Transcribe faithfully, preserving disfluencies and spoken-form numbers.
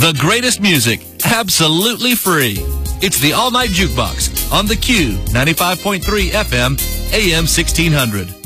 The greatest music, absolutely free. It's the All Night Jukebox on the Q ninety-five point three F M, A M sixteen hundred.